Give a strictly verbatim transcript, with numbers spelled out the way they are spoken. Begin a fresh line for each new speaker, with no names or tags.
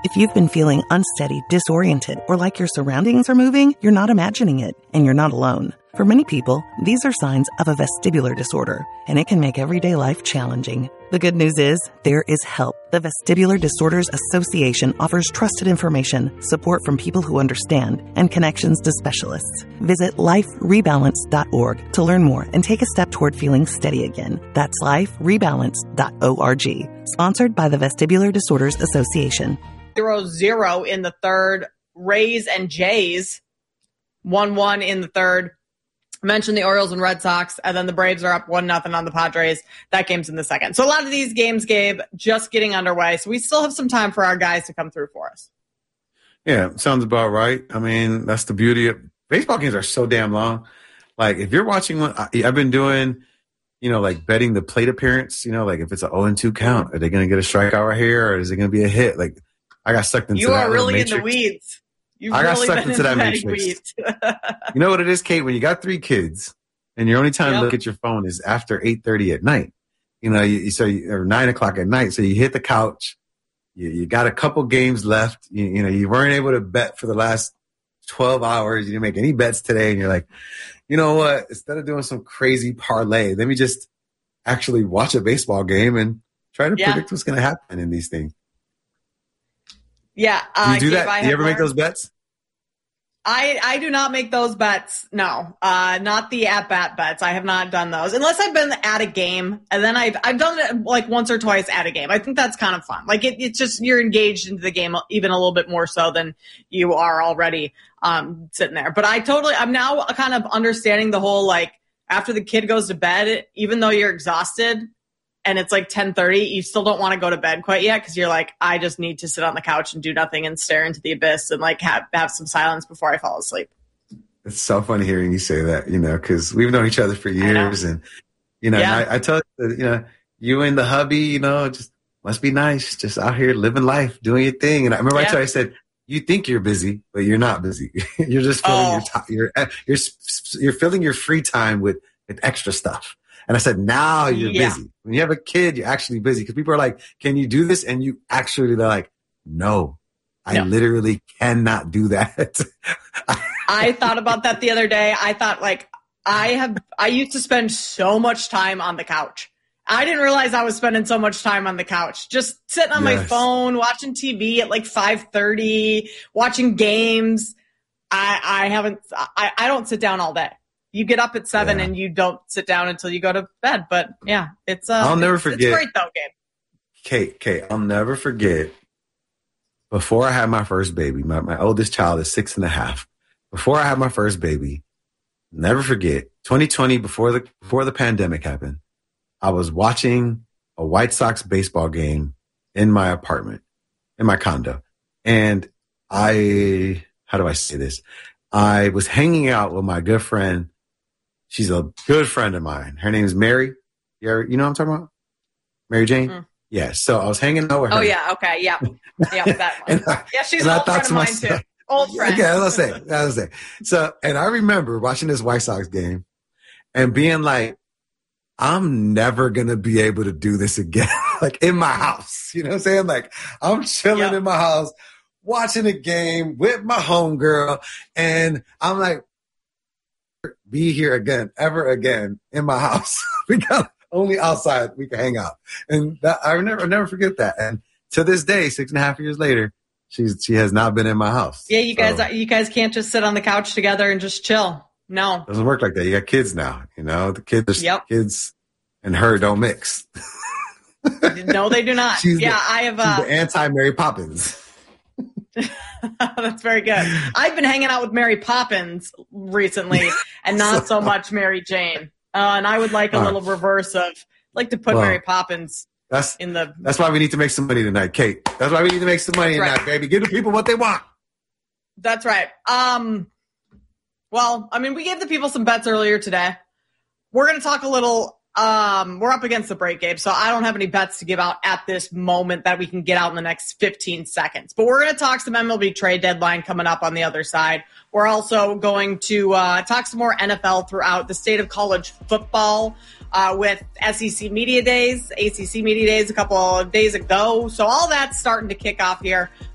If you've been feeling unsteady, disoriented, or like your surroundings are moving, you're not imagining it, and you're not alone. For many people, these are signs of a vestibular disorder, and it can make everyday life challenging. The good news is, there is help. The Vestibular Disorders Association offers trusted information, support from people who understand, and connections to specialists. Visit life rebalance dot org to learn more and take a step toward feeling steady again. That's life rebalance dot org. Sponsored by the Vestibular Disorders Association.
zero zero in the third. Rays and Jays one one in the third. I mentioned the Orioles and Red Sox, and then the Braves are up one nothing on the Padres. That game's in the second. So a lot of these games, Gabe, just getting underway. So we still have some time for our guys to come through for us.
Yeah, sounds about right. I mean, that's the beauty of baseball games are so damn long. Like if you're watching one, I, I've been doing, you know, like betting the plate appearance, you know, like if it's an oh and two count, are they going to get a strikeout right here or is it going to be a hit? Like I got sucked into
you
that.
You are really
matrix.
in the weeds. You've
I got
really
sucked into that matrix. You know what it is, Kate? When you got three kids and your only time yep. to look at your phone is after eight thirty at night, you know, you, so you, or nine o'clock at night. So you hit the couch. You, you got a couple games left. You, you know, you weren't able to bet for the last twelve hours. You didn't make any bets today. And you're like, you know what? Instead of doing some crazy parlay, let me just actually watch a baseball game and try to yeah. predict what's going to happen in these things.
Yeah. Uh,
do you do Gabe, that? Do you ever learned, make those bets?
I, I do not make those bets. No, uh, not the at bat bets. I have not done those unless I've been at a game and then I've, I've done it like once or twice at a game. I think that's kind of fun. Like it, it's just, you're engaged into the game even a little bit more so than you are already, um, sitting there. But I totally, I'm now kind of understanding the whole, like after the kid goes to bed, even though you're exhausted, and it's like ten thirty, you still don't want to go to bed quite yet because you're like, I just need to sit on the couch and do nothing and stare into the abyss and like have, have some silence before I fall asleep.
It's so funny hearing you say that, you know, because we've known each other for years. And, you know, yeah. and I, I tell you, you know, you and the hubby, you know, just must be nice, just out here living life, doing your thing. And I remember yeah. I told you, I said, you think you're busy, but you're not busy. You're just filling oh. your, t- you're, you're, you're filling your free time with, with extra stuff. And I said, now you're yeah. busy. When you have a kid, you're actually busy. Because people are like, can you do this? And you actually, they're like, no, I no. literally cannot do that.
I thought about that the other day. I thought like, I have, I used to spend so much time on the couch. I didn't realize I was spending so much time on the couch, just sitting on yes. my phone, watching T V at like five thirty, watching games. I, I haven't, I, I don't sit down all day. You get up at seven yeah. and you don't sit down until you go to bed. But yeah, it's uh,
I'll never
it's,
forget.
It's great though, Gabe.
Kate, Kate, I'll never forget. Before I had my first baby, my, my oldest child is six and a half. Before I had my first baby, never forget, twenty twenty, before the before the pandemic happened, I was watching a White Sox baseball game in my apartment, in my condo. And I, how do I say this? I was hanging out with my good friend. She's a good friend of mine. Her name is Mary. You, ever, you know what I'm talking about? Mary Jane? Mm. Yeah. So I was hanging out with her.
Oh, yeah. Okay. Yeah. Yeah. That one. I, yeah. She's an old friend of mine, myself, too. Old friend.
Yeah. Let's say. Let's say. So, and I remember watching this White Sox game and being like, I'm never going to be able to do this again. Like in my house. You know what I'm saying? Like I'm chilling yep. in my house, watching a game with my homegirl. And I'm like, be here again, ever again in my house. We got only outside we can hang out. And that, I never, I'll never forget that. And to this day, six and a half years later, she's, she has not been in my house.
Yeah. You guys,
so,
you guys can't just sit on the couch together and just chill. No.
Doesn't work like that. You got kids now, you know, the kids,
yep.
kids and her don't mix.
No, they do not.
She's
yeah.
The,
I have, uh,
the anti-Mary Poppins.
That's very good. I've been hanging out with Mary Poppins recently and not so much Mary Jane. Uh, and I would like a little uh, reverse of, like to put well, Mary Poppins
that's,
in the.
That's why we need to make some money tonight, Kate. That's why we need to make some money
right.
tonight, baby. Give the people what they want.
That's right. Um, well, I mean, we gave the people some bets earlier today. We're going to talk a little. Um, we're up against the break, Gabe, so I don't have any bets to give out at this moment that we can get out in the next fifteen seconds. But we're going to talk some M L B trade deadline coming up on the other side. We're also going to uh, talk some more N F L throughout the state of college football uh, with S E C Media Days, A C C Media Days a couple of days ago. So all that's starting to kick off here.